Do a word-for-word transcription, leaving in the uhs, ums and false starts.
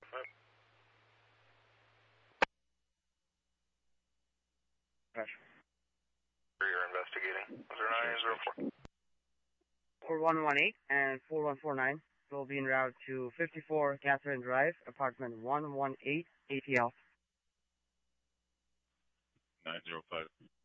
You're investigating. zero nine zero four. four one one eight and four one four nine will be en route to fifty-four Catherine Drive, apartment one one eight, A T L. nine zero five.